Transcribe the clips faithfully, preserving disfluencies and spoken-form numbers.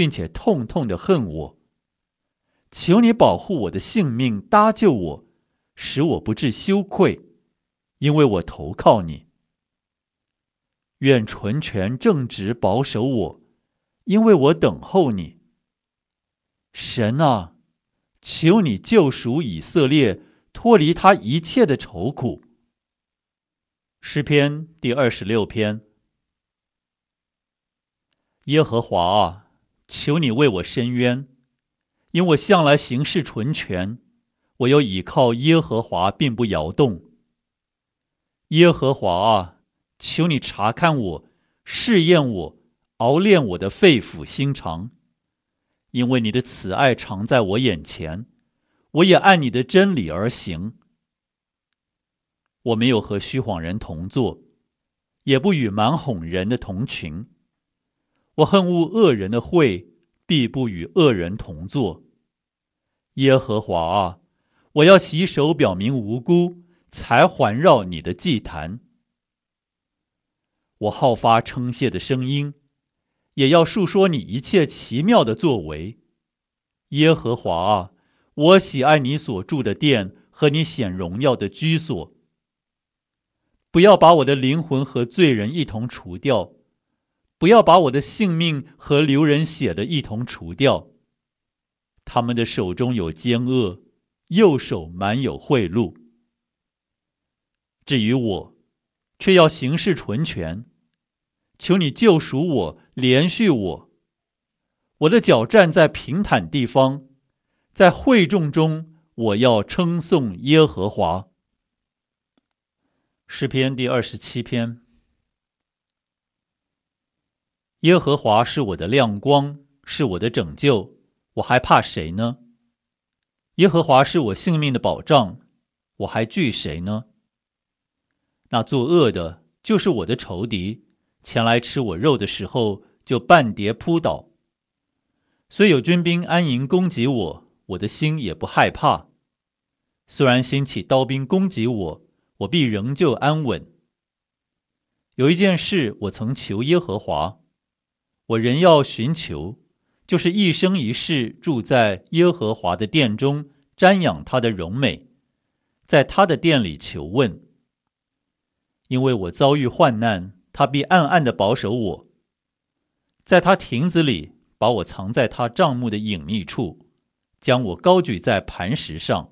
并且痛痛地恨我。求你保护我的性命，搭救我，使我不致羞愧，因为我投靠你。愿纯全正直保守我，因为我等候你。神啊，求你救赎以色列，脱离他一切的愁苦。诗篇第二十六篇。耶和华啊，求你为我伸冤，因我向来行事纯全，我又倚靠耶和华，并不摇动。耶和华啊，求你查看我，试验我，熬炼我的肺腑心肠，因为你的慈爱常在我眼前，我也按你的真理而行。我没有和虚谎人同坐，也不与蛮哄人的同群。我恨恶恶人的会，必不与恶人同坐。耶和华啊，我要洗手表明无辜，才环绕你的祭坛。我好发称谢的声音，也要述说你一切奇妙的作为。耶和华啊，我喜爱你所住的殿和你显荣耀的居所。不要把我的灵魂和罪人一同除掉，不要把我的性命和流人血的一同除掉。他们的手中有奸恶，右手满有贿赂。至于我，却要行事纯全。求你救赎我，连续我。我的脚站在平坦地方，在会众中，我要称颂耶和华。诗篇第二十七篇。耶和华是我的亮光，是我的拯救，我还怕谁呢？耶和华是我性命的保障，我还惧谁呢？那作恶的，就是我的仇敌，前来吃我肉的时候，就半跌扑倒。虽有军兵安营攻击我，我的心也不害怕。虽然兴起刀兵攻击我，我必仍旧安稳。有一件事我曾求耶和华，我仍要寻求，就是一生一世住在耶和华的殿中，瞻仰他的荣美，在他的殿里求问。因为我遭遇患难，他必暗暗地保守我，在他亭子里把我藏在他帐幕的隐秘处，将我高举在磐石上。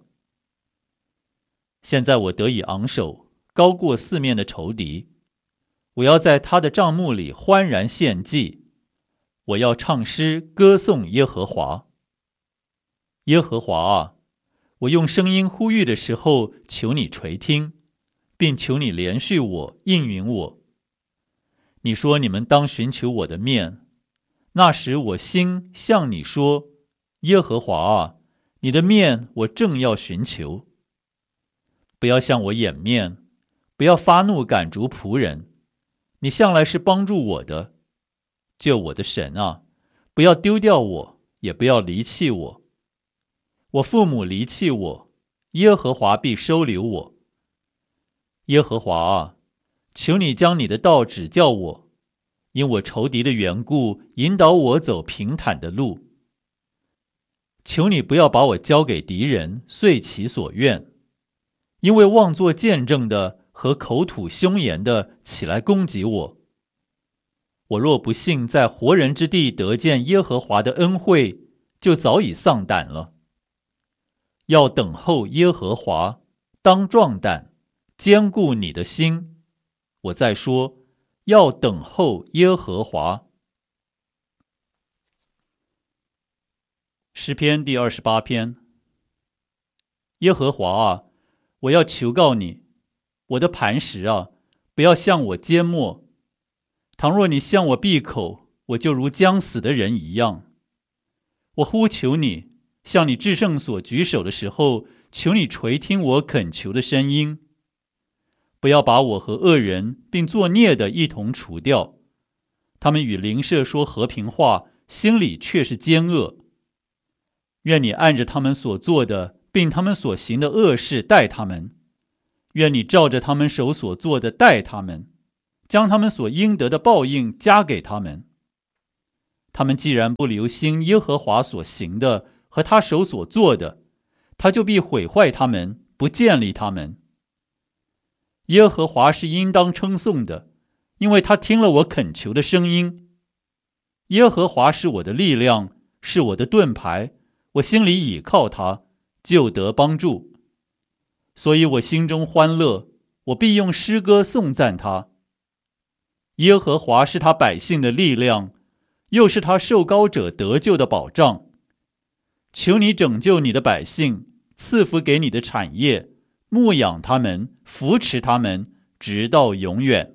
现在我得以昂首，高过四面的仇敌。我要在他的帐幕里欢然献祭，我要唱诗歌颂耶和华。耶和华啊，我用声音呼吁的时候，求你垂听，并求你连续我，应允我。你说你们当寻求我的面，那时我心向你说，耶和华啊，你的面我正要寻求。不要向我掩面，不要发怒赶逐仆人，你向来是帮助我的。救我的神啊，不要丢掉我，也不要离弃我。我父母离弃我，耶和华必收留我。耶和华啊，求你将你的道指教我，因我仇敌的缘故，引导我走平坦的路。求你不要把我交给敌人，遂其所愿，因为妄作见证的和口吐凶言的起来攻击我。我若不幸在活人之地得见耶和华的恩惠，就早已丧胆了。要等候耶和华，当壮胆，坚固你的心。我再说，要等候耶和华。诗篇第二十八篇。耶和华啊，我要求告你，我的磐石啊，不要向我缄默。倘若你向我闭口，我就如将死的人一样。我呼求你，向你至圣所举手的时候，求你垂听我恳求的声音。不要把我和恶人并作孽的一同除掉，他们与邻舍说和平话，心里却是奸恶。愿你按着他们所做的并他们所行的恶事待他们，愿你照着他们手所做的待他们，将他们所应得的报应加给他们。 他们既然不留心耶和华所行的和他手所做的，他就必毁坏他们，不建立他们。耶和华是应当称颂的，因为他听了我恳求的声音。耶和华是我的力量，是我的盾牌，我心里倚靠他，就得帮助。所以我心中欢乐，我必用诗歌颂赞他。耶和华是他百姓的力量，又是他受膏者得救的保障。求你拯救你的百姓，赐福给你的产业，牧养他们，扶持他们，直到永远。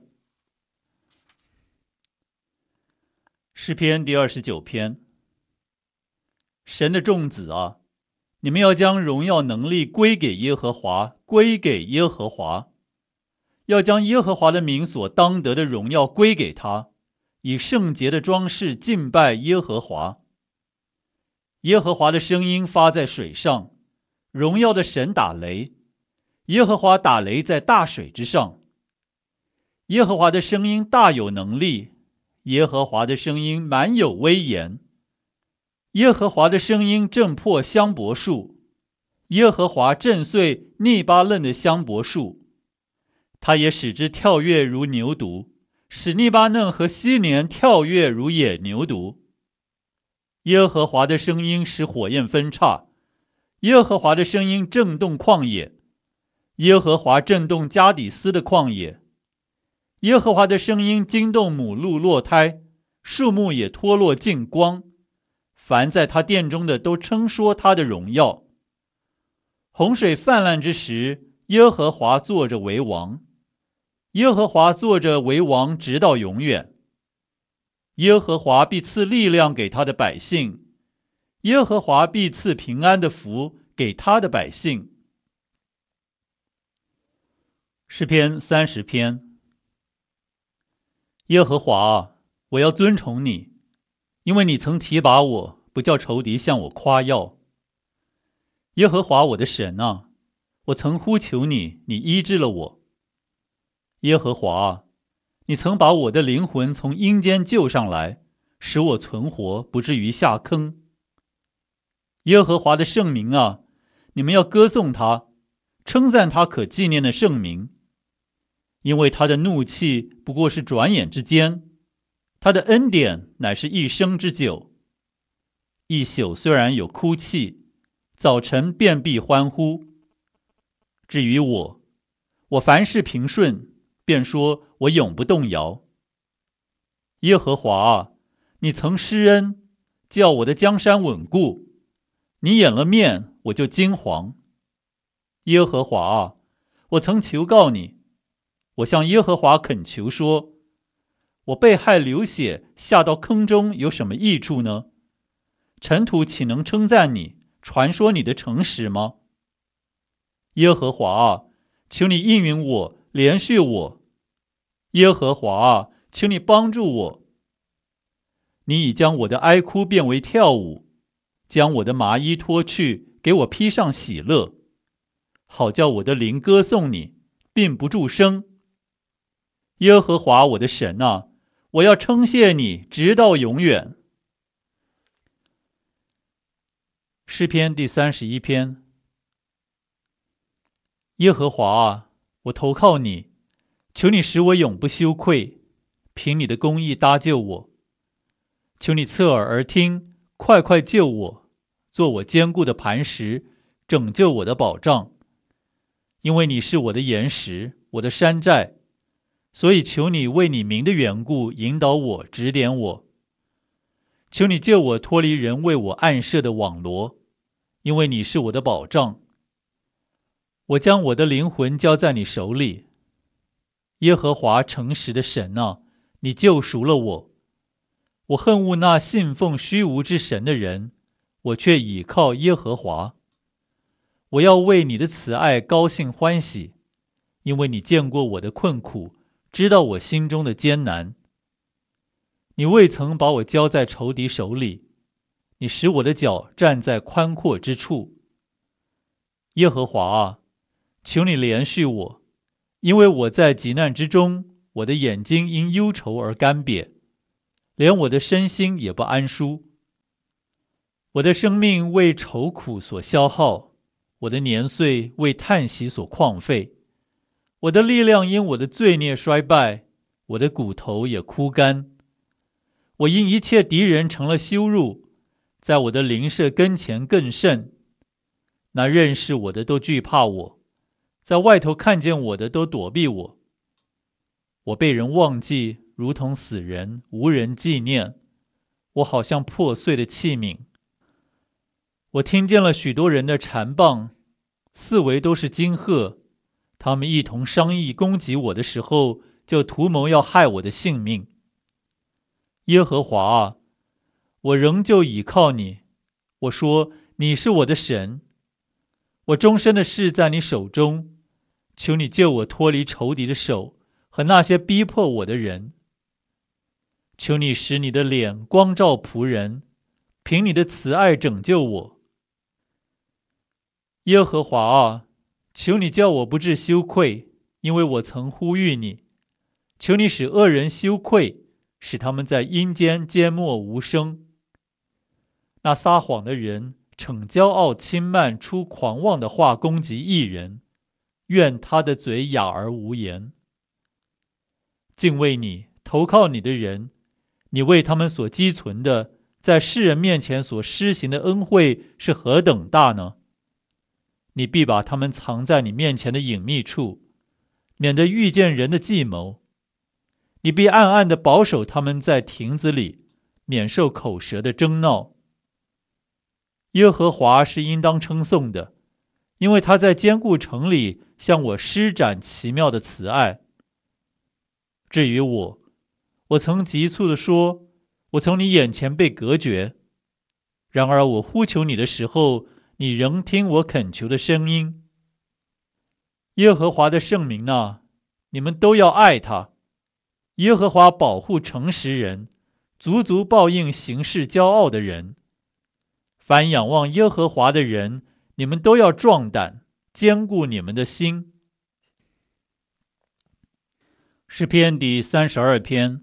诗篇第二十九篇。神的众子啊，你们要将荣耀能力归给耶和华，归给耶和华。要将耶和华的名所当得的荣耀归给他，以圣洁的装饰敬拜耶和华。耶和华的声音发在水上，荣耀的神打雷，耶和华打雷在大水之上。耶和华的声音大有能力，耶和华的声音满有威严。耶和华的声音震破香柏树，耶和华震碎利巴嫩的香柏树。他也使之跳跃如牛犊，使利巴嫩和西连跳跃如野牛犊。耶和华的声音使火焰分叉，耶和华的声音震动旷野，耶和华震动加底斯的旷野。耶和华的声音惊动母鹿落胎，树木也脱落尽光。凡在他殿中的都称说他的荣耀。洪水泛滥之时，耶和华坐着为王。耶和华坐着为王，直到永远。耶和华必赐力量给他的百姓，耶和华必赐平安的福给他的百姓。诗篇三十篇。耶和华啊，我要尊崇你，因为你曾提拔我，不叫仇敌向我夸耀。耶和华我的神啊，我曾呼求你，你医治了我。耶和华啊，你曾把我的灵魂从阴间救上来，使我存活，不至于下坑。耶和华的圣名啊，你们要歌颂他，称赞他可纪念的圣名。因为他的怒气不过是转眼之间，他的恩典乃是一生之久。一宿虽然有哭泣，早晨便必欢呼。至于我，我凡事平顺，便说我永不动摇。耶和华啊，你曾施恩，叫我的江山稳固，你掩了面，我就惊惶。耶和华啊，我曾求告你，我向耶和华恳求说，我被害流血，下到坑中有什么益处呢？尘土岂能称赞你，传说你的诚实吗？耶和华啊，求你应允我，连续我。耶和华啊，求你帮助我。你已将我的哀哭变为跳舞，将我的麻衣脱去，给我披上喜乐，好叫我的灵歌颂你，并不住声。耶和华我的神啊，我要称谢你，直到永远。诗篇第三十一篇。耶和华啊，我投靠你，求你使我永不羞愧，凭你的公义搭救我。求你侧耳而听，快快救我，做我坚固的磐石，拯救我的保障。因为你是我的岩石，我的山寨，所以求你为你名的缘故引导我，指点我。求你救我脱离人为我暗设的网罗，因为你是我的保障。我将我的灵魂交在你手里。耶和华诚实的神啊，你救赎了我。我恨恶那信奉虚无之神的人，我却倚靠耶和华。我要为你的慈爱高兴欢喜，因为你见过我的困苦，知道我心中的艰难。你未曾把我交在仇敌手里，你使我的脚站在宽阔之处。耶和华啊，求你怜恤我，因为我在急难之中，我的眼睛因忧愁而干瘪。 连我的身心也不安舒。我的生命为愁苦所消耗，我的年岁为叹息所旷废，我的力量因我的罪孽衰败，我的骨头也枯干。我因一切敌人成了羞辱，在我的邻舍跟前更甚。那认识我的都惧怕我，在外头看见我的都躲避我。我被人忘记，如同死人，无人纪念。我好像破碎的器皿。我听见了许多人的缠棒，四围都是金鹤，他们一同商议攻击我的时候，就图谋要害我的性命。耶和华啊，我仍旧倚靠你，我说你是我的神，我终身的事在你手中，求你救我脱离仇敌的手和那些逼迫我的人。求你使你的脸光照仆人，凭你的慈爱拯救我。耶和华啊，求你叫我不致羞愧，因为我曾呼吁你。求你使恶人羞愧，使他们在阴间缄默无声。那撒谎的人逞骄傲轻慢，出狂妄的话攻击义人，愿他的嘴哑而无言。敬畏你，投靠你的人，你为他们所积存的，在世人面前所施行的恩惠是何等大呢？你必把他们藏在你面前的隐秘处，免得遇见人的计谋。你必暗暗地保守他们在亭子里，免受口舌的争闹。耶和华是应当称颂的，因为他在坚固城里向我施展奇妙的慈爱。至于我，我曾急促地说，我从你眼前被隔绝。然而我呼求你的时候，你仍听我恳求的声音。耶和华的圣名啊，你们都要爱他。耶和华保护诚实人，足足报应行事骄傲的人。凡仰望耶和华的人，你们都要壮胆，坚固你们的心。诗篇第三十二篇。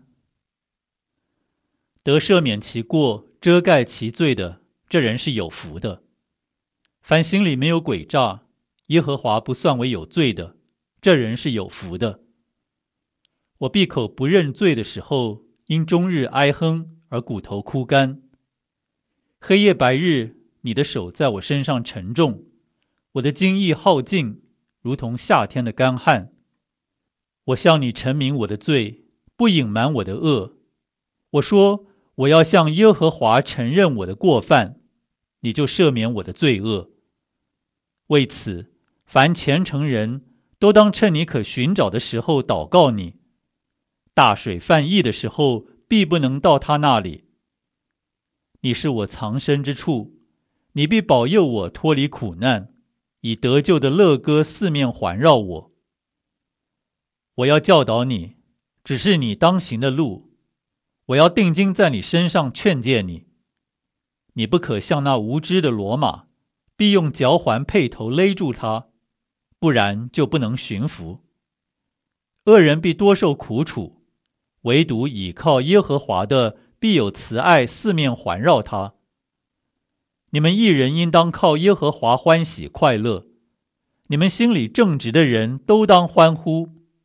得赦免其过，遮盖其罪的，这人是有福的。凡心里没有诡诈，耶和华不算为有罪的，这人是有福的。我闭口不认罪的时候，因终日哀哼而骨头枯干。黑夜白日，你的手在我身上沉重，我的精意耗尽，如同夏天的干旱。我向你陈明我的罪，不隐瞒我的恶。我说，我要向耶和华承认我的过犯，你就赦免我的罪恶。为此，凡虔诚人都当趁你可寻找的时候祷告你。大水泛溢的时候，必不能到他那里。你是我藏身之处，你必保佑我脱离苦难，以得救的乐歌四面环绕我。我要教导你，只是你当行的路。我要定睛在你身上劝诫你。你不可像那无知的骡马，必用脚环辔头勒住它，不然就不能驯服。恶人必多受苦楚，唯独倚靠耶和华的，必有慈爱四面环绕他。你们义人应当靠耶和华欢喜快乐，你们心里正直的人都当欢呼。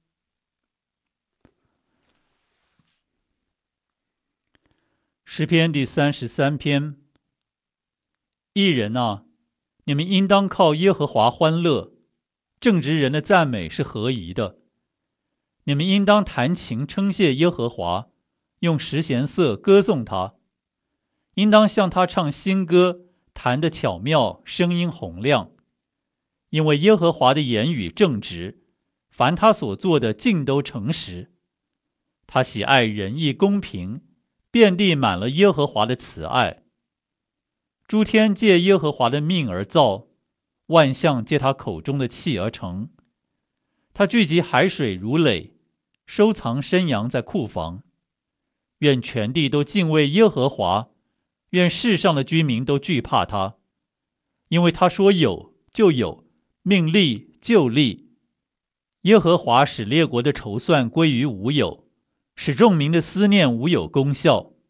诗篇第三十三篇。义人啊，你们应当靠耶和华欢乐，正直人的赞美是合宜的。你们应当弹琴称谢耶和华，用十弦瑟歌颂他，应当向他唱新歌，弹得巧妙，声音洪亮。因为耶和华的言语正直，凡他所做的尽都诚实。他喜爱仁义公平，遍地满了耶和华的慈爱。诸天借耶和华的命而造，万象借他口中的气而成。他聚集海水如垒，收藏山羊在库房。愿全地都敬畏耶和华，愿世上的居民都惧怕他。因为他说有就有，命立就立。耶和华使列国的筹算归于无有，使众民的思念无有功效。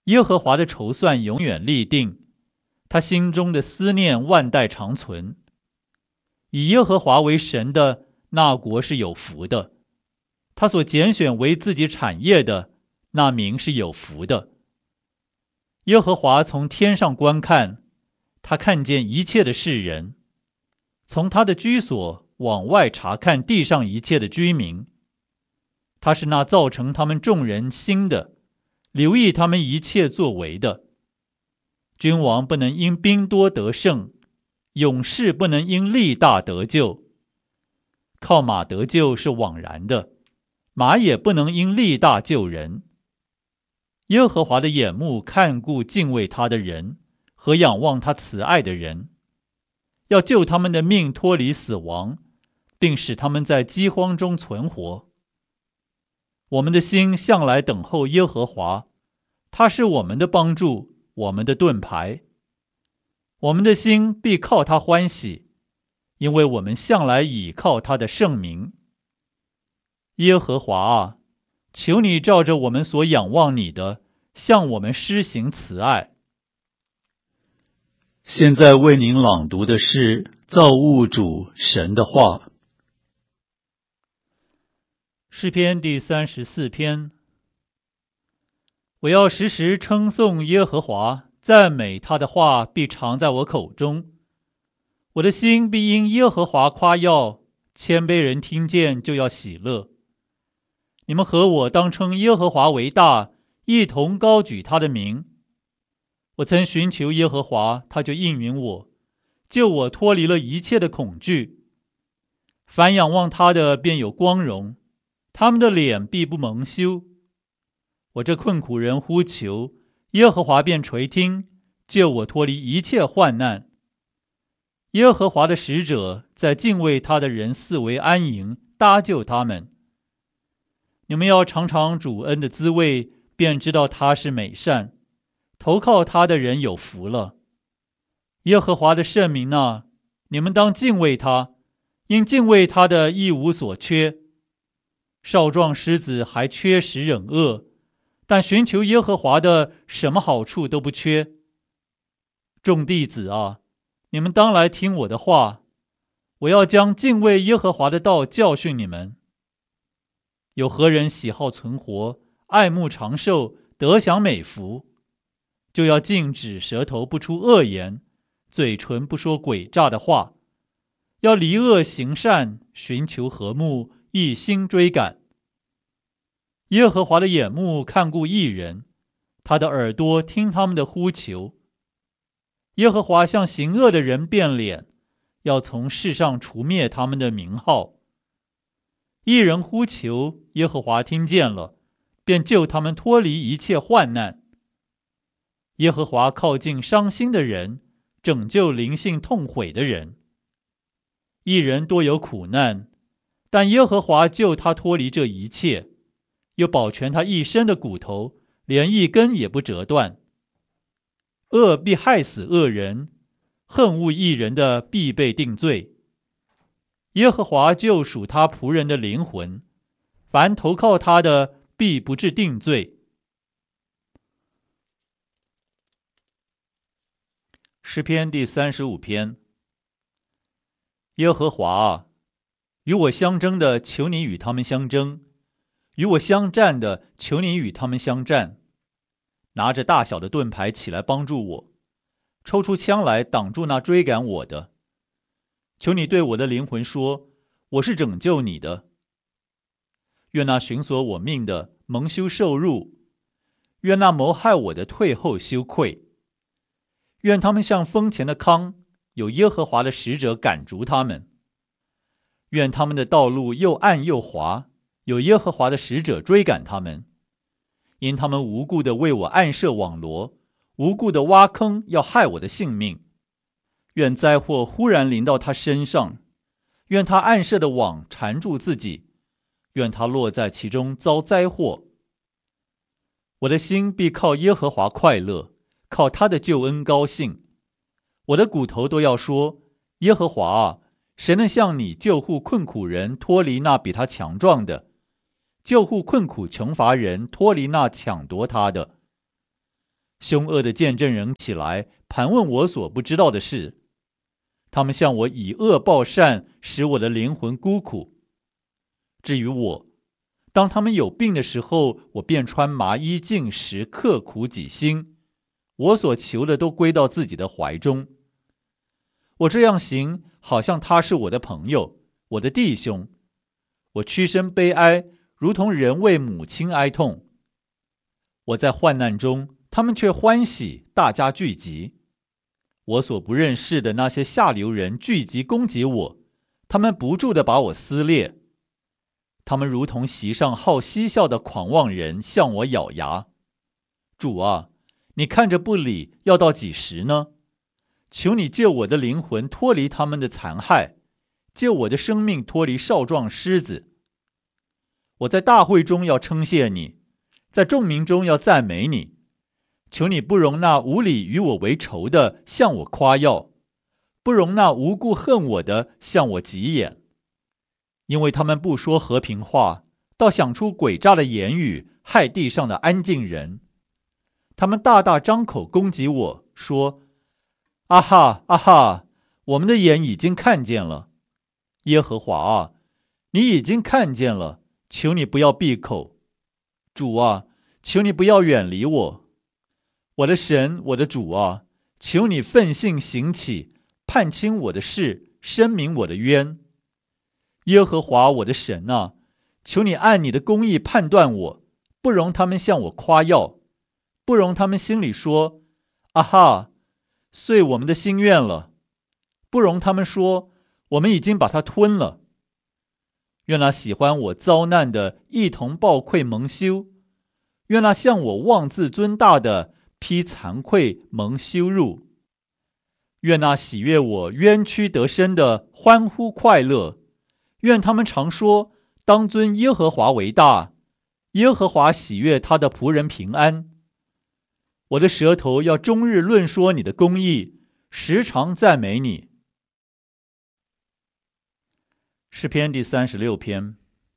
耶和华的筹算永远立定，他心中的思念万代长存。以耶和华为神的那国是有福的，他所拣选为自己产业的那民是有福的。耶和华从天上观看，他看见一切的世人，从他的居所往外查看地上一切的居民。他是那造成他们众人心的，留意他们一切作为的。君王不能因兵多得胜，勇士不能因力大得救。靠马得救是枉然的，马也不能因力大救人。耶和华的眼目看顾敬畏他的人和仰望他慈爱的人，要救他们的命脱离死亡，并使他们在饥荒中存活。我们的心向来等候耶和华，他是我们的帮助，我们的盾牌。我们的心必靠他欢喜，因为我们向来倚靠他的圣名。耶和华啊，求你照着我们所仰望你的，向我们施行慈爱。 现在为您朗读的是造物主神的话。 诗篇第三十四篇。我要时时称颂耶和华，赞美他的话必常在我口中。我的心必因耶和华夸耀，谦卑人听见就要喜乐。你们和我当称耶和华为大，一同高举他的名。我曾寻求耶和华，他就应允我，救我脱离了一切的恐惧。凡仰望他的便有光荣，他们的脸必不蒙羞。我这困苦人呼求，耶和华便垂听，救我脱离一切患难。耶和华的使者在敬畏他的人四围安营，搭救他们。你们要尝尝主恩的滋味，便知道他是美善，投靠他的人有福了。耶和华的圣名啊，你们当敬畏他，因敬畏他的一无所缺。少壮狮子还缺食忍饿，但寻求耶和华的什么好处都不缺。众弟子啊，你们当来听我的话，我要将敬畏耶和华的道教训你们。有何人喜好存活，爱慕长寿，得享美福？就要禁止舌头不出恶言，嘴唇不说诡诈的话，要离恶行善，寻求和睦，一心追赶。耶和华的眼目看顾义人，他的耳朵听他们的呼求。耶和华向行恶的人变脸，要从世上除灭他们的名号。义人呼求，耶和华听见了，便救他们脱离一切患难。耶和华靠近伤心的人，拯救灵性痛悔的人。义人多有苦难，但耶和华救他脱离这一切，又保全他一身的骨头，连一根也不折断。恶必害死恶人，恨恶义人的必被定罪。耶和华救赎他仆人的灵魂，凡投靠他的必不致定罪。诗篇第三十五篇。耶和华啊，与我相争的，求你与他们相争；与我相战的，求你与他们相战。拿着大小的盾牌起来帮助我，抽出枪来挡住那追赶我的。求你对我的灵魂说，我是拯救你的。愿那寻索我命的蒙羞受辱，愿那谋害我的退后羞愧。愿他们像风前的糠，有耶和华的使者赶逐他们。愿他们的道路又暗又滑，有耶和华的使者追赶他们。因他们无故的为我暗设网罗，无故的挖坑，要害我的性命。愿灾祸忽然临到他身上，愿他暗设的网缠住自己，愿他落在其中遭灾祸。我的心必靠耶和华快乐，靠他的救恩高兴。我的骨头都要说，耶和华啊，谁能向你救护困苦人脱离那比他强壮的，救护困苦穷乏人脱离那抢夺他的？ 凶恶的见证人起来盘问我所不知道的事。他们向我以恶报善，使我的灵魂孤苦。至于我，当他们有病的时候，我便穿麻衣进食，刻苦己心。我所求的都归到自己的怀中。我这样行，好像他是我的朋友，我的弟兄。我屈身悲哀，如同人为母亲哀痛。我在患难中，他们却欢喜，大家聚集。我所不认识的那些下流人聚集攻击我，他们不住地把我撕裂。他们如同席上好嬉笑的狂妄人，向我咬牙。主啊，你看着不理，要到几时呢？求你救我的灵魂脱离他们的残害，救我的生命脱离少壮狮子。我在大会中要称谢你，在众民中要赞美你。求你不容那无理与我为仇的向我夸耀，不容那无故恨我的向我急眼。因为他们不说和平话，倒想出诡诈的言语，害地上的安静人。他们大大张口攻击我，说：啊哈啊哈，我们的眼已经看见了。耶和华啊，你已经看见了，求你不要闭口。主啊，求你不要远离我。我的神，我的主啊，求你奋性行起，判清我的事，申明我的冤。耶和华我的神啊，求你按你的公义判断我，不容他们向我夸耀，不容他们心里说：啊哈，遂我们的心愿了，不容他们说：我们已经把它吞了。愿那喜欢我遭难的一同抱愧蒙羞，愿那向我妄自尊大的披惭愧蒙羞辱。愿那喜悦我冤屈得生的欢呼快乐，愿他们常说：当尊耶和华为大，耶和华喜悦他的仆人平安。我的舌头要终日论说你的公义，时常赞美你。诗篇第三十六篇。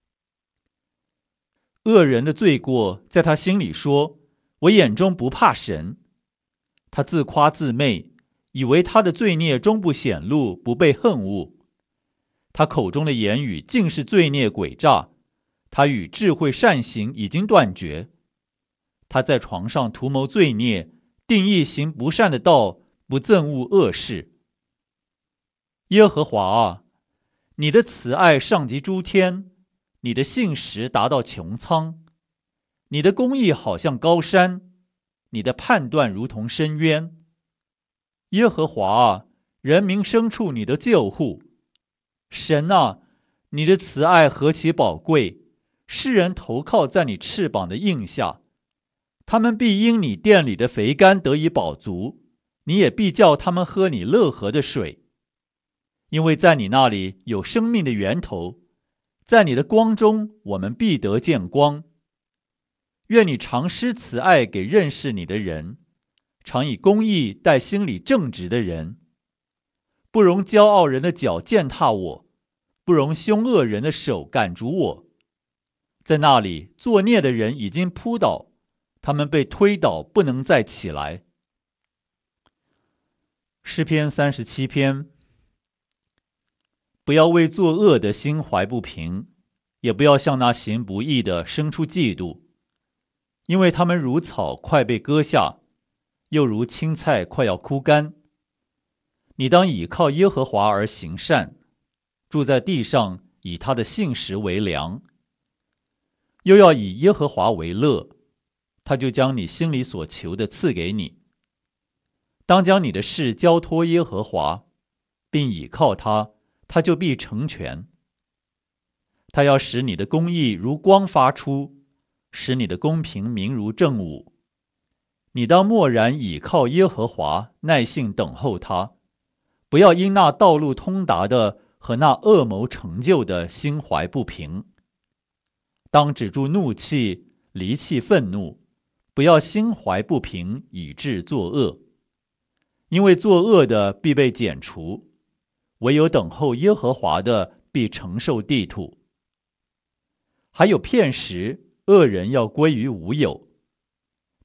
恶人的罪过在他心里说：我眼中不怕神。他自夸自媚，以为他的罪孽终不显露，不被恨恶。他口中的言语尽是罪孽诡诈，他与智慧善行已经断绝。他在床上图谋罪孽，定义行不善的道，不憎恶恶事。耶和华啊，你的慈爱上及诸天，你的信实达到穹苍，你的公义好像高山，你的判断如同深渊。耶和华啊，人民牲畜你的救护。神啊，你的慈爱何其宝贵，世人投靠在你翅膀的印下。他们必因你殿里的肥甘得以饱足，你也必叫他们喝你乐河的水。因为在你那里有生命的源头，在你的光中我们必得见光。愿你常施慈爱给认识你的人，常以公义待心里正直的人。不容骄傲人的脚践踏我，不容凶恶人的手赶逐我。在那里作孽的人已经扑倒，他们被推倒，不能再起来。诗篇三十七篇。不要为作恶的心怀不平，也不要向那行不义的生出嫉妒，因为他们如草快被割下，又如青菜快要枯干。你当倚靠耶和华而行善，住在地上，以他的信实为粮。又要以耶和华为乐，他就将你心里所求的赐给你。当将你的事交托耶和华，并倚靠他，他就必成全。他要使你的公义如光发出，使你的公平明如正午。你当默然倚靠耶和华，耐性等候他，不要因那道路通达的和那恶谋成就的心怀不平。当止住怒气，离弃愤怒，不要心怀不平，以致作恶。因为作恶的必被剪除，唯有等候耶和华的必承受地土。还有片时，恶人要归于无有，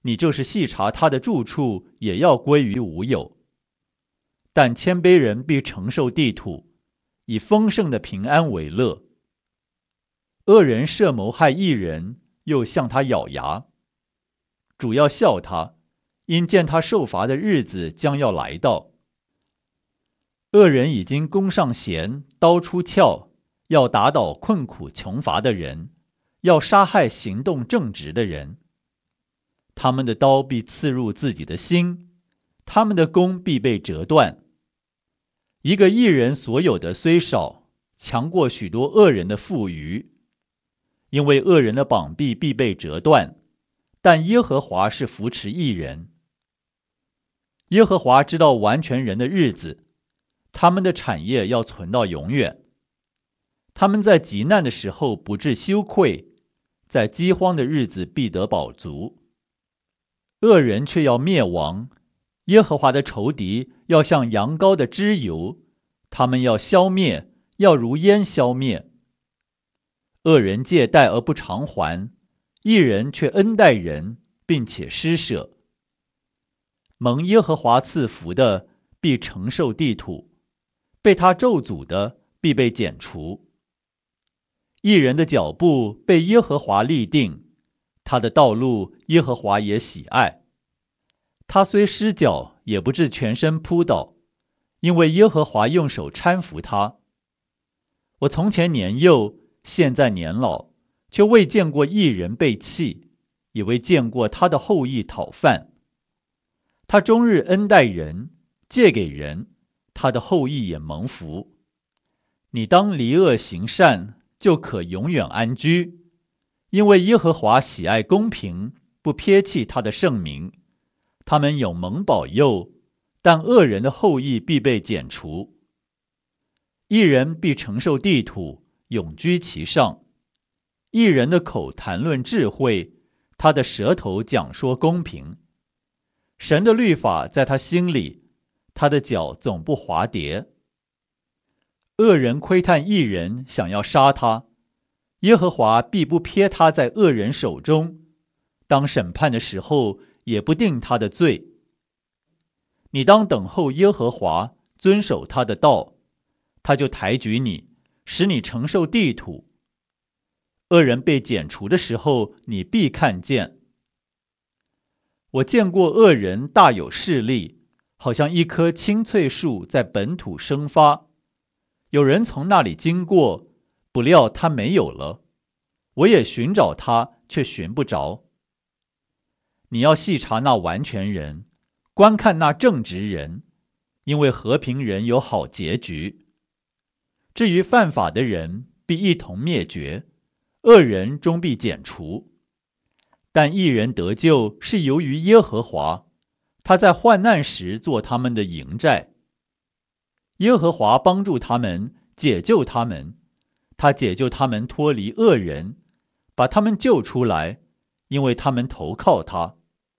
你就是细查他的住处，也要归于无有。但谦卑人必承受地土，以丰盛的平安为乐。恶人设谋害义人，又向他咬牙。主要笑他，因见他受罚的日子将要来到。恶人已经弓上弦，刀出鞘，要打倒困苦穷乏的人，要杀害行动正直的人。他们的刀必刺入自己的心，他们的弓必被折断。一个义人所有的虽少，强过许多恶人的富余。因为恶人的膀臂必被折断，但耶和华是扶持义人。耶和华知道完全人的日子，他们的产业要存到永远。他们在极难的时候不致羞愧，在饥荒的日子必得饱足。恶人却要灭亡，耶和华的仇敌要像羊羔的脂油，他们要消灭，要如烟消灭。恶人借贷而不偿还，义人却恩待人，并且施舍。蒙耶和华赐福的，必承受地土；被他咒诅的，必被剪除。义人的脚步被耶和华立定，他的道路耶和华也喜爱。他虽失脚，也不至全身扑倒，因为耶和华用手搀扶他。我从前年幼，现在年老，却未见过义人被弃，也未见过他的后裔讨饭。他终日恩待人，借给人，他的后裔也蒙福。你当离恶行善，就可永远安居，因为耶和华喜爱公平，不撇弃他的圣名。他们有蒙保佑，但恶人的后裔必被剪除。义人必承受地土，永居其上。义人的口谈论智慧，他的舌头讲说公平。神的律法在他心里，他的脚总不滑跌。恶人窥探义人，想要杀他，耶和华必不撇他在恶人手中，当审判的时候也不定他的罪。你当等候耶和华，遵守他的道，他就抬举你，使你承受地土。恶人被剪除的时候，你必看见。我见过恶人大有势力，好像一棵青翠树在本土生发。有人从那里经过，不料他没有了。我也寻找他，却寻不着。你要细查那完全人，观看那正直人，因为和平人有好结局。至于犯法的人，必一同灭绝，恶人终必剪除。但义人得救是由于耶和华，他在患难时做他们的营寨。耶和华帮助他们，解救他们，他解救他们脱离恶人，把他们救出来，因为他们投靠他。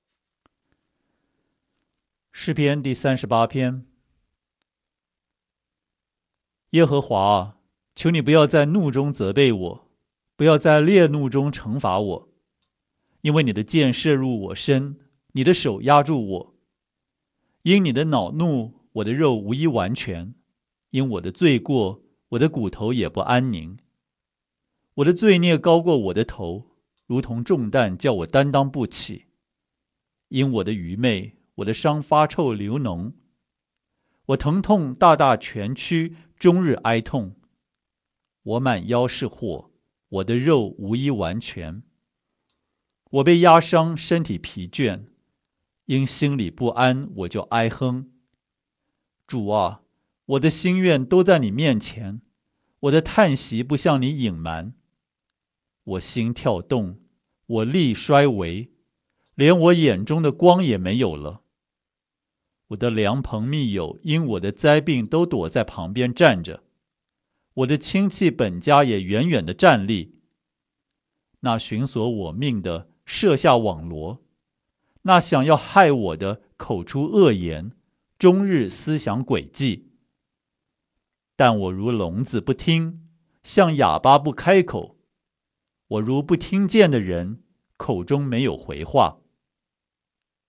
诗篇第三十八篇。耶和华，求你不要在怒中责备我，不要在烈怒中惩罚我，因为你的箭射入我身，你的手压住我。因你的恼怒，我的肉无一完全；因我的罪过，我的骨头也不安宁。我的罪孽高过我的头，如同重担叫我担当不起。因我的愚昧，我的伤发臭流脓，我疼痛大大蜷曲，终日哀痛。我满腰是祸，我的肉无一完全。我被压伤，身体疲倦，因心里不安，我就哀哼。主啊，我的心愿都在你面前，我的叹息不向你隐瞒。我心跳动，我力衰微，连我眼中的光也没有了。我的良朋密友因我的灾病都躲在旁边站着，我的亲戚本家也远远地站立。那寻索我命的设下网罗，那想要害我的口出恶言，终日思想诡计。但我如聋子不听，像哑巴不开口。我如不听见的人，口中没有回话。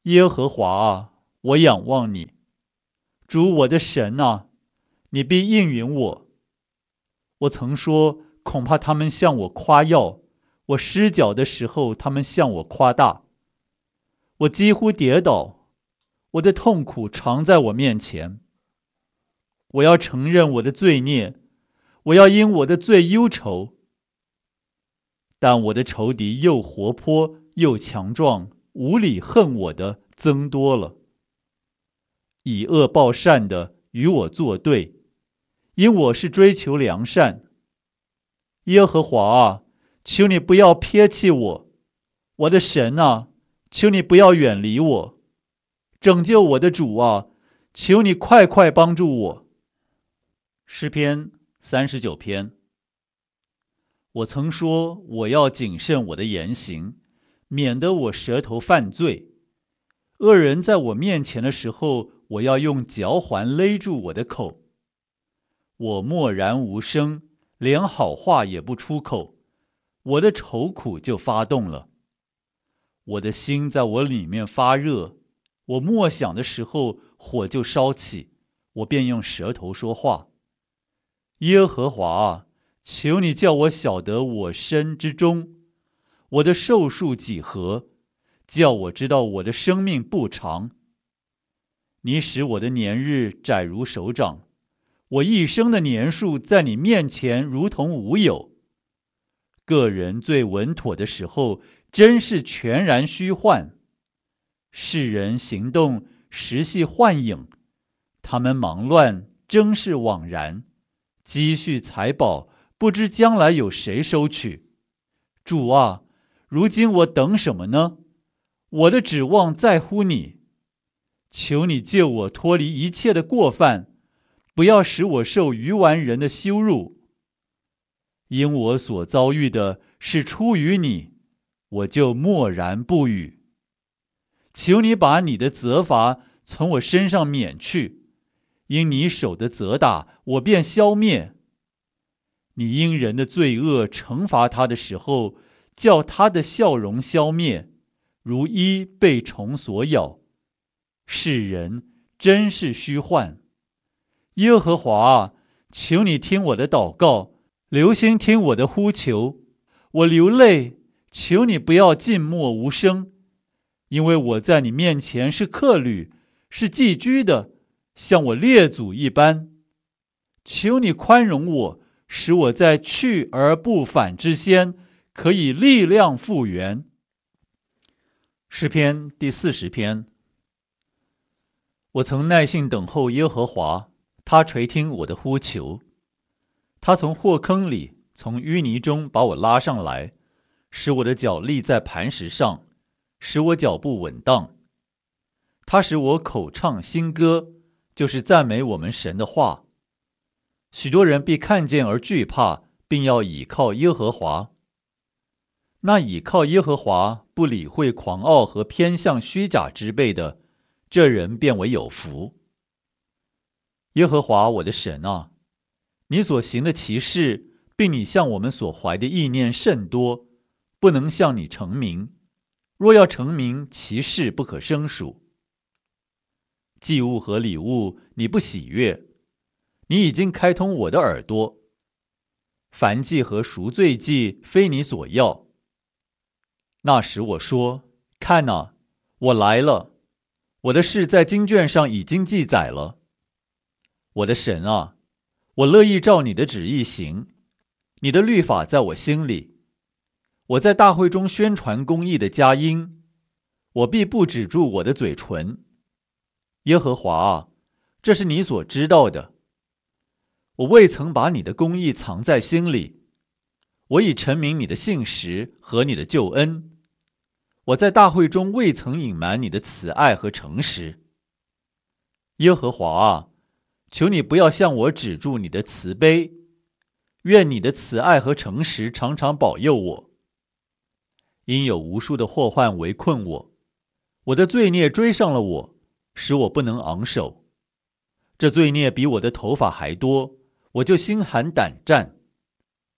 耶和华啊，我仰望你，主我的神啊，你必应允我。我曾说，恐怕他们向我夸耀，我失脚的时候，他们向我夸大。我几乎跌倒，我的痛苦常在我面前。我要承认我的罪孽，我要因我的罪忧愁。但我的仇敌又活泼又强壮，无理恨我的增多了。以恶报善的与我作对，因我是追求良善。耶和华啊，求你不要撇弃我，我的神啊，求你不要远离我。拯救我的主啊，求你快快帮助我。诗篇三十九篇。我曾说，我要谨慎我的言行，免得我舌头犯罪。恶人在我面前的时候，我要用嚼环勒住我的口。我默然无声，连好话也不出口，我的愁苦就发动了。我的心在我里面发热，我默想的时候，火就烧起，我便用舌头说话。耶和华啊，求你叫我晓得我身之终，我的寿数几何，叫我知道我的生命不长。你使我的年日窄如手掌，我一生的年数在你面前如同无有。个人最稳妥的时候，真是全然虚幻。世人行动实系幻影，他们忙乱真是枉然。积蓄财宝，不知将来有谁收取。主啊，如今我等什么呢？我的指望在乎你。求你救我脱离一切的过犯，不要使我受愚顽人的羞辱。因我所遭遇的是出于你，我就默然不语。求你把你的责罚从我身上免去，因你手的责打，我便消灭。你因人的罪恶惩罚他的时候，叫他的笑容消灭，如衣被虫所咬。世人真是虚幻。耶和华啊，求你听我的祷告，留心听我的呼求。我流泪，求你不要静默无声，因为我在你面前是客旅，是寄居的，像我列祖一般。求你宽容我，使我在去而不返之先，可以力量复原。诗篇第四十篇。我曾耐心等候耶和华，他垂听我的呼求。他从祸坑里，从淤泥中把我拉上来，使我的脚立在磐石上，使我脚步稳当。他使我口唱新歌，就是赞美我们神的话。许多人必看见而惧怕，并要倚靠耶和华。那倚靠耶和华，不理会狂傲和偏向虚假之辈的，这人便为有福。耶和华我的神啊，你所行的奇事，并你向我们所怀的意念甚多，不能向你成名。若要成名，其事不可胜数。祭物和礼物你不喜悦，你已经开通我的耳朵。燔祭和赎罪祭非你所要。那时我说，看哪，我来了，我的事在经卷上已经记载了。我的神啊，我乐意照你的旨意行，你的律法在我心里。我在大会中宣传公义的佳音，我必不止住我的嘴唇。耶和华啊，这是你所知道的。我未曾把你的公义藏在心里，我已陈明你的信实和你的救恩。我在大会中未曾隐瞒你的慈爱和诚实。耶和华啊，求你不要向我止住你的慈悲，愿你的慈爱和诚实常常保佑我。因有无数的祸患围困我，我的罪孽追上了我，使我不能昂首。这罪孽比我的头发还多，我就心寒胆战。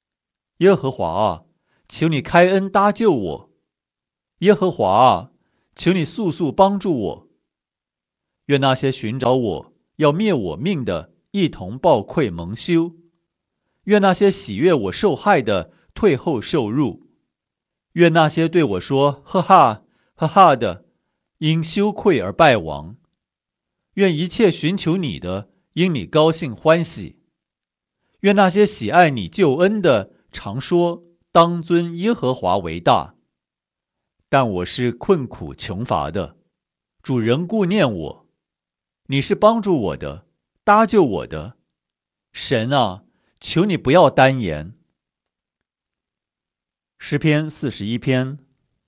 耶和华啊，求你开恩搭救我。耶和华啊， 求你速速帮助我。愿那些寻找我要灭我命的一同抱愧蒙羞，愿那些喜悦我受害的退后受辱，愿那些对我说呵哈呵哈的因羞愧而败亡，愿一切寻求你的因你高兴欢喜，愿那些喜爱你救恩的常说当尊耶和华为大。但我是困苦穷乏的，主仍顾念我，你是帮助我的，搭救我的。神啊，求你不要单言。诗篇四十一篇。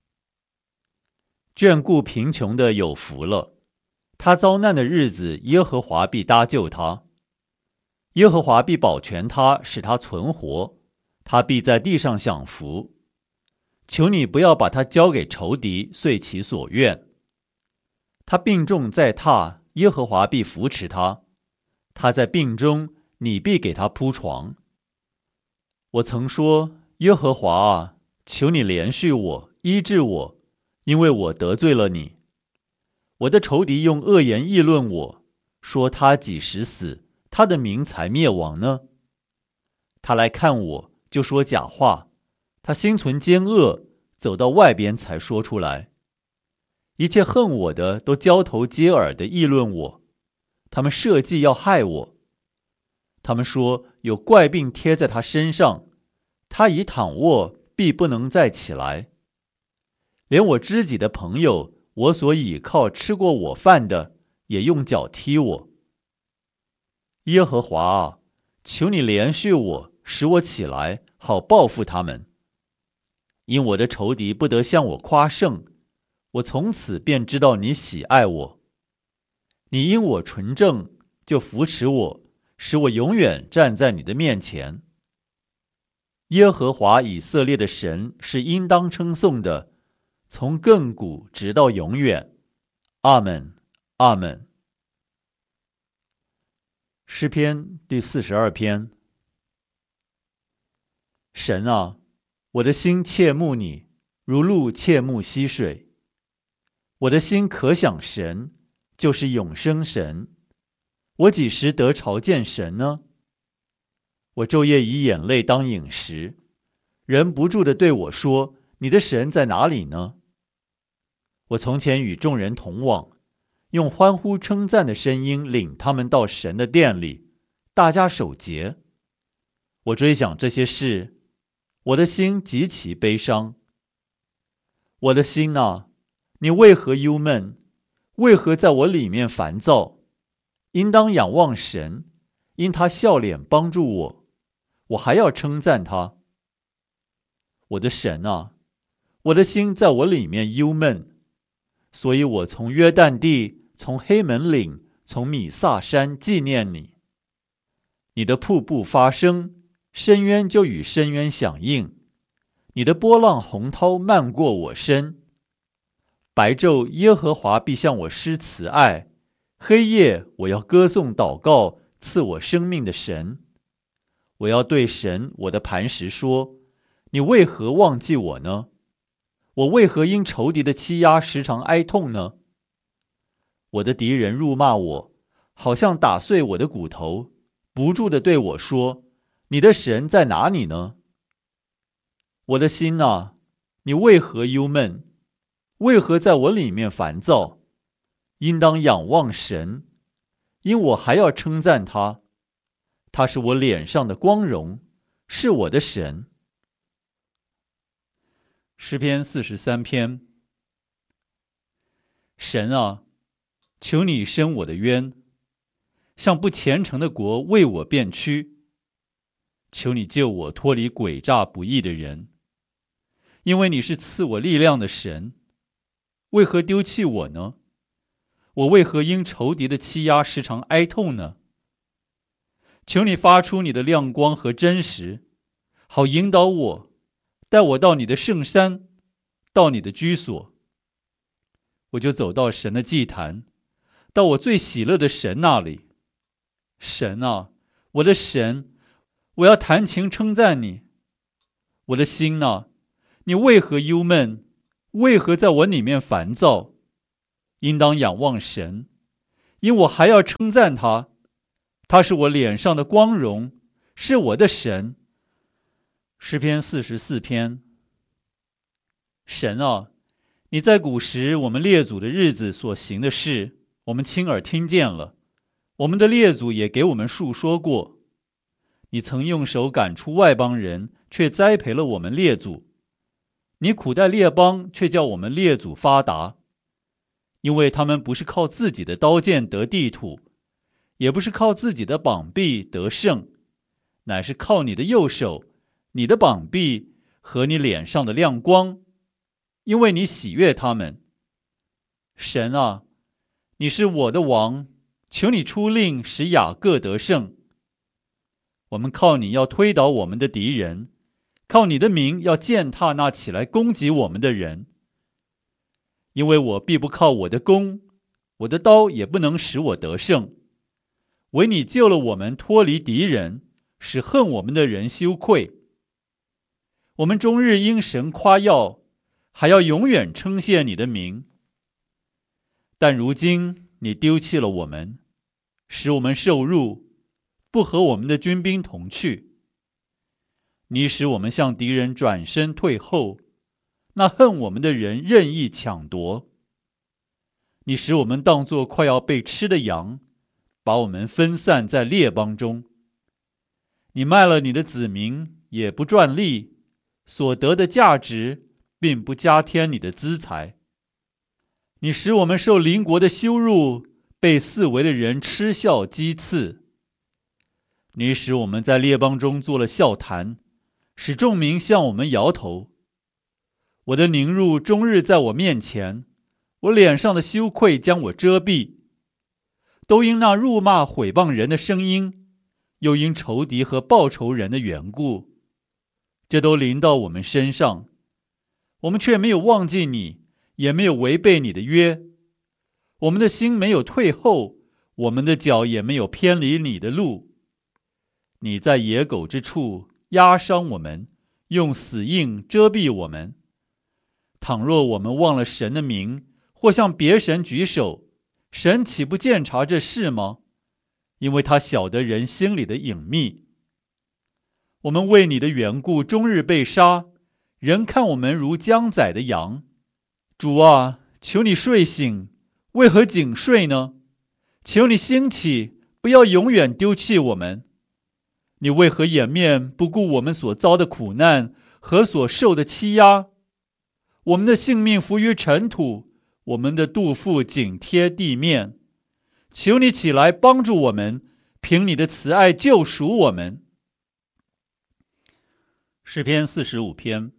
眷顾贫穷的有福了，他遭难的日子，耶和华必搭救他。耶和华必保全他，使他存活，他必在地上享福。求你不要把他交给仇敌，遂其所愿。他病重在榻，耶和华必扶持他。他在病中，你必给他铺床。我曾说，耶和华啊，求你怜恤我，医治我，因为我得罪了你。我的仇敌用恶言议论我，说他几时死，他的名才灭亡呢？他来看我，就说假话，他心存奸恶，走到外边才说出来。一切恨我的都交头接耳地议论我，他们设计要害我。他们说有怪病贴在他身上，他一躺卧必不能再起来。连我知己的朋友，我所倚靠吃过我饭的，也用脚踢我。耶和华啊，求你怜恤我，使我起来，好报复他们。因我的仇敌不得向我夸胜，我从此便知道你喜爱我。你因我纯正，就扶持我，使我永远站在你的面前。耶和华以色列的神是应当称颂的，从亘古直到永远。阿们，阿们。诗篇第四十二篇。神啊，我的心切慕你，如鹿切慕溪水。我的心可想神，就是永生神。我几时得朝见神呢？我昼夜以眼泪当饮食，人不住地对我说，你的神在哪里呢？我从前与众人同往，用欢呼称赞的声音领他们到神的殿里，大家守节。我追想这些事，我的心极其悲伤。我的心啊，你为何忧闷？为何在我里面烦躁？应当仰望神，因他笑脸帮助我，我还要称赞他。我的神啊，我的心在我里面忧闷，所以我从约旦地，从黑门岭，从米萨山纪念你。你的瀑布发声，深渊就与深渊响应，你的波浪洪涛漫过我身。白昼耶和华必向我施慈爱，黑夜我要歌颂祷告赐我生命的神。我要对神我的磐石说，你为何忘记我呢？我为何因仇敌的欺压时常哀痛呢？我的敌人辱骂我，好像打碎我的骨头，不住地对我说，你的神在哪里呢？我的心啊，你为何忧闷？为何在我里面烦躁？应当仰望神，因我还要称赞他。他是我脸上的光荣，是我的神。诗篇四十三篇。神啊，求你伸我的冤，向不虔诚的国为我辩屈。求你救我脱离诡诈不义的人，因为你是赐我力量的神。为何丢弃我呢？我为何因仇敌的欺压时常哀痛呢？求你发出你的亮光和真实，好引导我，带我到你的圣山，到你的居所。我就走到神的祭坛，到我最喜乐的神那里。神啊，我的神，我要弹琴称赞你。我的心啊，你为何忧闷？为何在我里面烦躁？ 应当仰望神，因我还要称赞他，他是我脸上的光荣，是我的神。诗篇四十四篇。神啊，你在古时我们列祖的日子所行的事，我们亲耳听见了，我们的列祖也给我们述说过。你曾用手赶出外邦人，却栽培了我们列祖。你苦待列邦，却叫我们列祖发达。因为他们不是靠自己的刀剑得地土，也不是靠自己的膀臂得胜，乃是靠你的右手，你的膀臂和你脸上的亮光，因为你喜悦他们。神啊，你是我的王，求你出令使雅各得胜。我们靠你要推倒我们的敌人，靠你的名要践踏那起来攻击我们的人。因为我必不靠我的弓，我的刀也不能使我得胜。唯你救了我们脱离敌人，使恨我们的人羞愧。我们终日因神夸耀，还要永远称谢你的名。但如今你丢弃了我们，使我们受辱，不和我们的军兵同去。你使我们向敌人转身退后，那恨我们的人任意抢夺。你使我们当作快要被吃的羊，把我们分散在列邦中。你卖了你的子民，也不赚利，所得的价值并不加添你的资财。你使我们受邻国的羞辱，被四围的人嗤笑讥刺。你使我们在列邦中做了笑谈，使众民向我们摇头。我的凌辱终日在我面前，我脸上的羞愧将我遮蔽。都因那辱骂毁谤人的声音，又因仇敌和报仇人的缘故，这都临到我们身上。我们却没有忘记你，也没有违背你的约。我们的心没有退后，我们的脚也没有偏离你的路。你在野狗之处压伤我们，用死印遮蔽我们。倘若我们忘了神的名，或向别神举手，神岂不鉴察这事吗？因为他晓得人心里的隐秘。我们为你的缘故终日被杀，人看我们如将宰的羊。主啊，求你睡醒，为何紧睡呢？求你兴起，不要永远丢弃我们。你为何掩面不顾我们所遭的苦难和所受的欺压？我们的性命伏于尘土，我们的肚腹紧贴地面。求你起来帮助我们，凭你的慈爱救赎我们。诗篇四十五篇。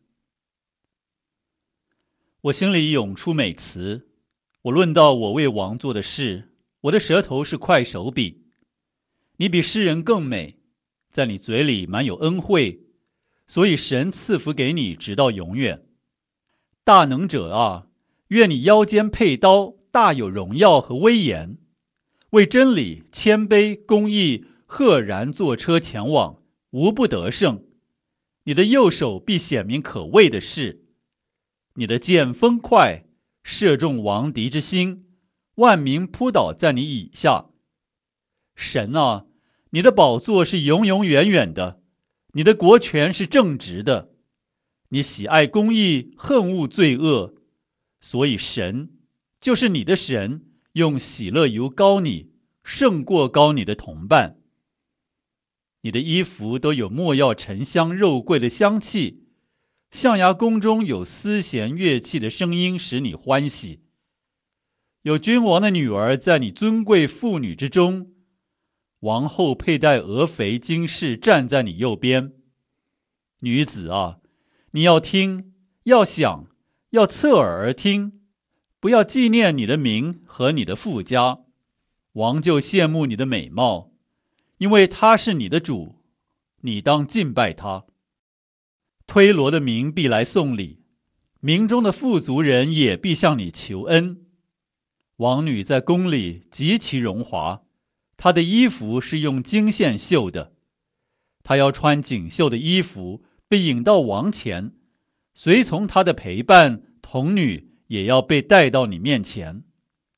我心里涌出美词，我论到我为王做的事，我的舌头是块手笔。你比诗人更美，在你嘴里满有恩惠，所以神赐福给你直到永远。大能者啊，愿你腰间佩刀，大有荣耀和威严，为真理、谦卑、公义，赫然坐车前往，无不得胜。你的右手必显明可畏的事，你的剑锋快，射中王敌之心，万民扑倒在你以下。神啊，你的宝座是永永远远的，你的国权是正直的。你喜爱公义，恨恶罪恶，所以神就是你的神，用喜乐油膏你，胜过膏你的同伴。你的衣服都有没药沉香肉桂的香气，象牙宫中有丝弦乐器的声音使你欢喜。有君王的女儿在你尊贵妇女之中，王后佩戴鹅肥金饰站在你右边。女子啊，你要听，要想，要侧耳而听，不要纪念你的名和你的父家。王就羡慕你的美貌，因为他是你的主，你当敬拜他。推罗的民必来送礼，民中的富足人也必向你求恩。王女在宫里极其荣华，她的衣服是用金线绣的。她要穿锦绣的衣服，被引到王前，随从她的陪伴，童女也要被带到你面前。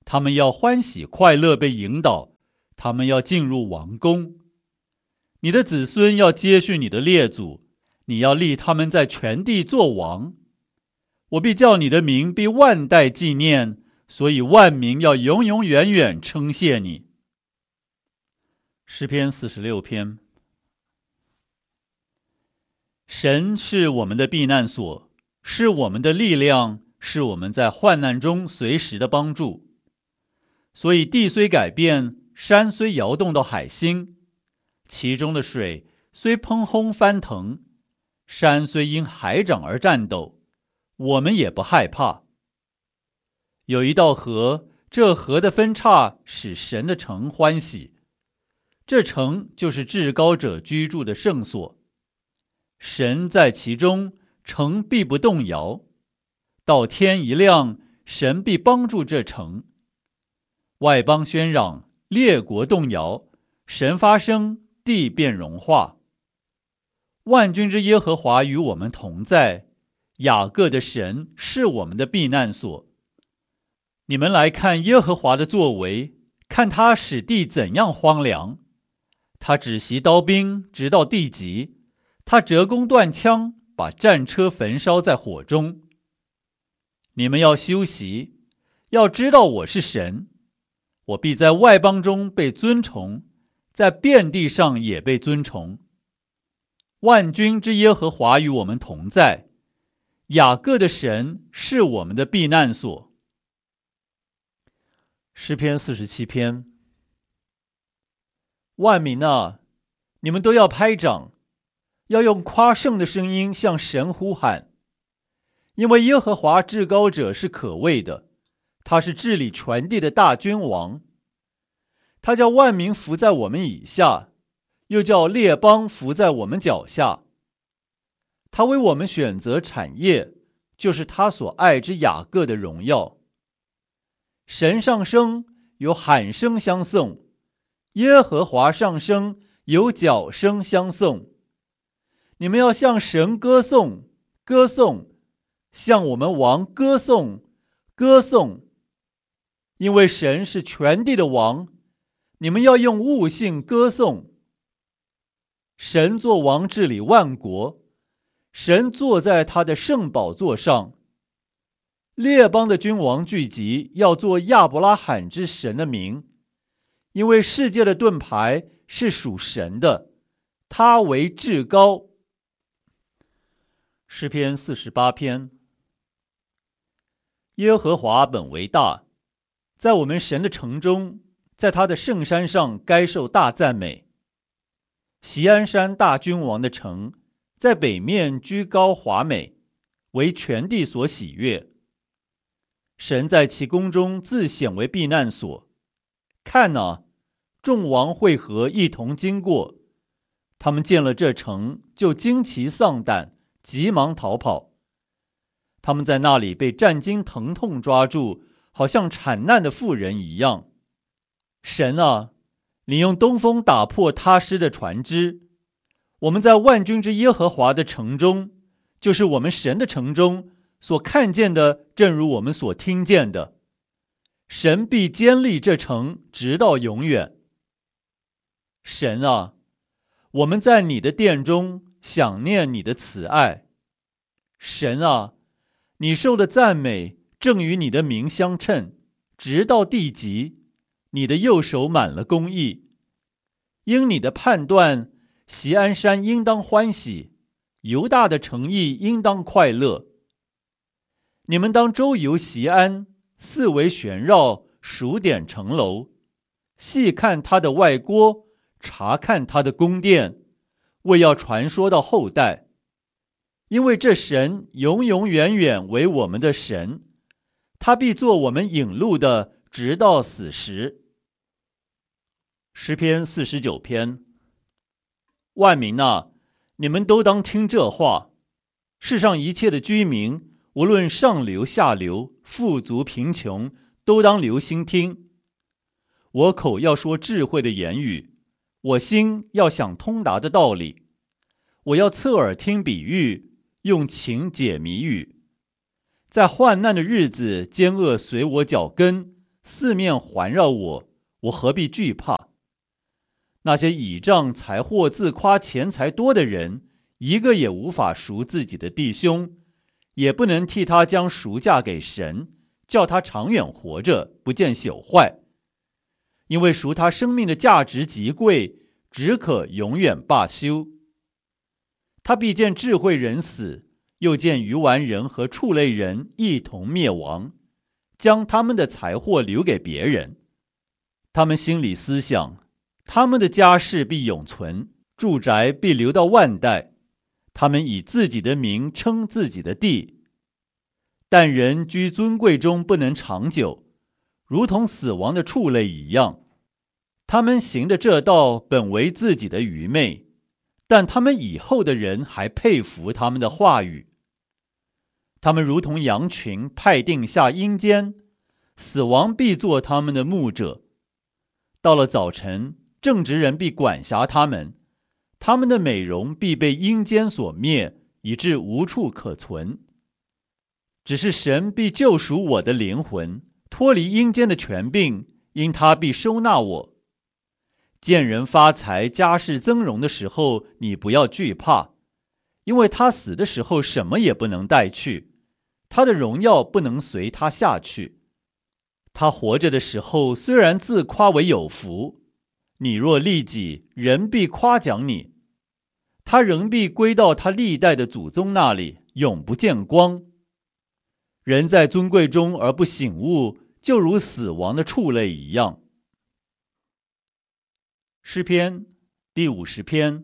他们要欢喜快乐被引导，他们要进入王宫。你的子孙要接续你的列祖，你要立他们在全地作王。我必叫你的名必万代纪念，所以万民要永永远远称谢你。诗篇四十六篇。神是我们的避难所，是我们的力量，是我们在患难中随时的帮助。所以地虽改变，山虽摇动到海心，其中的水虽喷轰翻腾，山虽因海涨而颤抖，我们也不害怕。有一道河，这河的分叉使神的城欢喜，这城就是至高者居住的圣所。神在其中，城必不动摇。到天一亮，神必帮助这城。外邦喧嚷，列国动摇，神发声，地便融化。万军之耶和华与我们同在，雅各的神是我们的避难所。你们来看耶和华的作为，看他使地怎样荒凉。他止息刀兵，直到地极。他折弓断枪，把战车焚烧在火中。你们要休息，要知道我是神。我必在外邦中被尊崇，在遍地上也被尊崇。万军之耶和华与我们同在，雅各的神是我们的避难所。诗篇四十七篇。万民啊，你们都要拍掌，要用夸胜的声音向神呼喊，因为耶和华至高者是可畏的，他是治理全地的大君王。他叫万民伏在我们以下，又叫列邦伏在我们脚下。他为我们选择产业，就是他所爱之雅各的荣耀。神上升，有喊声相送；耶和华上升，有角声相送。你们要向神歌颂，歌颂，向我们王歌颂，歌颂。因为神是全地的王，你们要用悟性歌颂。神作王治理万国，神坐在他的圣宝座上。列邦的君王聚集，要做亚伯拉罕之神的名，因为世界的盾牌是属神的，他为至高。诗篇四十八篇。耶和华本为大，在我们神的城中，在他的圣山上该受大赞美。锡安山大君王的城，在北面居高华美，为全地所喜悦。神在其宫中自显为避难所。看哪，众王会合一同经过，他们见了这城，就惊奇丧胆，急忙逃跑。他们在那里被战惊疼痛抓住，好像产难的妇人一样。神啊，你用东风打破他施的船只。我们在万军之耶和华的城中，就是我们神的城中，所看见的正如我们所听见的。神必坚立这城，直到永远。神啊，我们在你的殿中想念你的慈爱。神啊，你受的赞美正与你的名相称，直到地极。你的右手满了公义。因你的判断，锡安山应当欢喜，犹大的城邑应当快乐。你们当周游锡安，四围旋绕，数点城楼，细看他的外郭，查看他的宫殿，为要传说到后代。因为这神永永远远为我们的神，他必做我们引路的，直到死时。诗篇四十九篇。万民啊，你们都当听这话。世上一切的居民，无论上流下流，富足贫穷，都当留心听。我口要说智慧的言语，我心要想通达的道理。我要侧耳听比喻，用情解谜语。在患难的日子，奸恶随我脚跟， 四面环绕我，我何必惧怕？那些倚仗财货自夸钱财多的人，一个也无法赎自己的弟兄，也不能替他将赎价给神，叫他长远活着，不见朽坏。因为赎他生命的价值极贵，只可永远罢休。他必见智慧人死，又见愚顽人和畜类人一同灭亡，将他们的财货留给别人。他们心里思想，他们的家世必永存，住宅必留到万代。他们以自己的名称自己的地。但人居尊贵中不能长久，如同死亡的畜类一样。他们行的这道本为自己的愚昧，但他们以后的人还佩服他们的话语。他们如同羊群派定下阴间，死亡必做他们的牧者。到了早晨，正直人必管辖他们，他们的美容必被阴间所灭，以致无处可存。只是神必救赎我的灵魂，脱离阴间的权柄，因他必收纳我。见人发财、家世增荣的时候，你不要惧怕，因为他死的时候什么也不能带去，他的荣耀不能随他下去。他活着的时候，虽然自夸为有福，你若利己，人必夸奖你，他仍必归到他历代的祖宗那里，永不见光。人在尊贵中而不醒悟，就如死亡的畜类一样。诗篇第五十篇。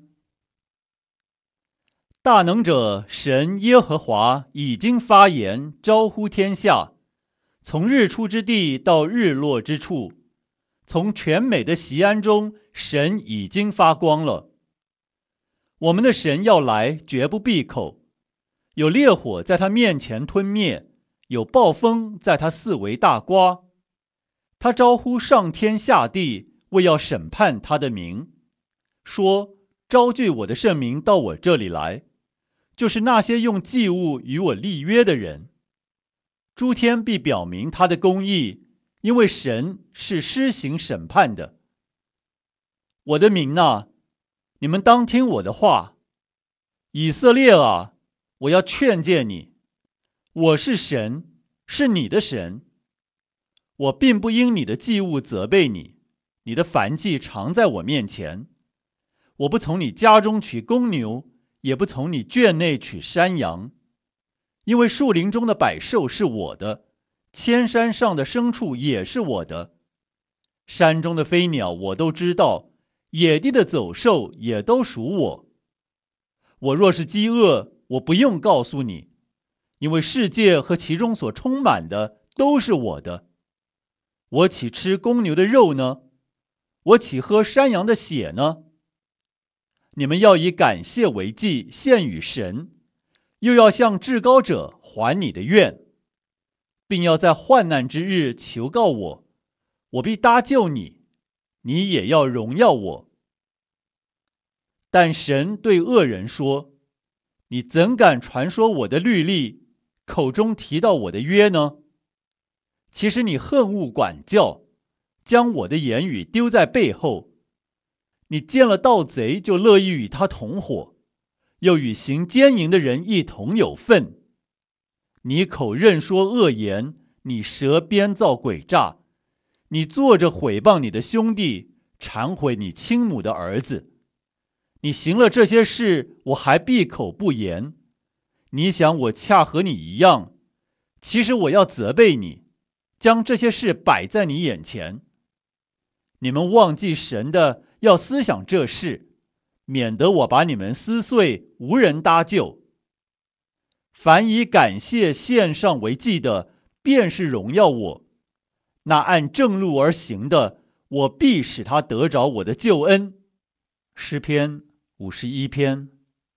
大能者神耶和华已经发言，招呼天下，从日出之地到日落之处，从全美的锡安中，神已经发光了。我们的神要来，绝不闭口，有烈火在他面前吞灭，有暴风在他四围大刮。他招呼上天下地，为要审判他的名，说：招聚我的圣民到我这里来，就是那些用祭物与我立约的人。诸天必表明他的公义，因为神是施行审判的。我的民啊，你们当听我的话。以色列啊，我要劝诫你，我是神，是你的神。我并不因你的祭物责备你，你的燔祭常在我面前。我不从你家中取公牛，也不从你圈内取山羊，因为树林中的百兽是我的，千山上的牲畜也是我的。山中的飞鸟我都知道，野地的走兽也都属我。我若是饥饿，我不用告诉你，因为世界和其中所充满的都是我的。我岂吃公牛的肉呢？我岂喝山羊的血呢？你们要以感谢为祭献与神，又要向至高者还你的愿，并要在患难之日求告我，我必搭救你，你也要荣耀我。但神对恶人说：你怎敢传说我的律例，口中提到我的约呢？其实你恨恶管教，将我的言语丢在背后。你见了盗贼就乐意与他同伙，又与行奸淫的人一同有份。你口任说恶言，你舌编造诡诈，你坐着毁谤你的兄弟，忏悔你亲母的儿子。你行了这些事，我还闭口不言。你想我恰和你一样，其实我要责备你，将这些事摆在你眼前。你们忘记神的，要思想这事，免得我把你们撕碎，无人搭救。凡以感谢献上为祭的，便是荣耀我；那按正路而行的，我必使他得着我的救恩。诗篇五十一篇。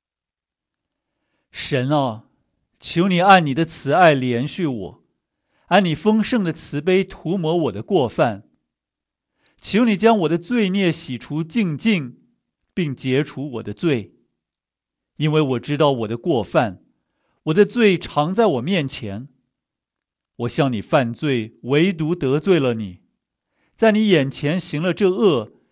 神啊，求你按你的慈爱怜恤我，按你丰盛的慈悲涂抹我的过犯。求你将我的罪孽洗除净尽，并解除我的罪，因为我知道我的过犯，我的罪常在我面前。 我向你犯罪，唯独得罪了你，在你眼前行了这恶，